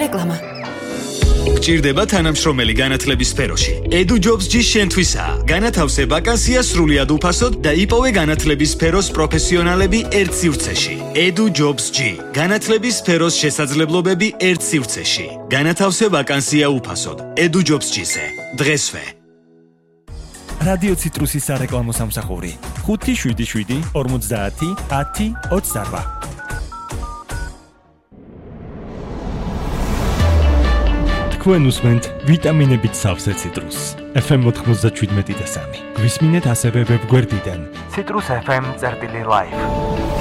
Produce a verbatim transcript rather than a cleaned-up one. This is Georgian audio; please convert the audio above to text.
რეკლამა. გჭირდება თანამშრომელი განათლების სფეროში. Edu Jobs G შენთვისაა. განათავსე ვაკანსია სრულიად უფასოდ და იპოვე განათლების სფეროს პროფესიონალები ერთ სივრცეში. Edu Jobs G. განათლების სფეროს შესაძლებლობები ერთ სივრცეში. განათავსე ვაკანსია უფასოდ. Edu Jobs G-ზე. დღესვე. რადიო ციტრუსის სარეკლამო სამსახური ხუთი შვიდი შვიდი ორმოცდაათი ათი ოცდაარბა. თქვენ უსმენთ ვიტამინებით სავსე ციტრუსს. ეფ ემ ოთხმოცდაშვიდმეტი და სამი. გვისმინეთ ასევე ვებგვერდიდან citrus f m წერტილი live.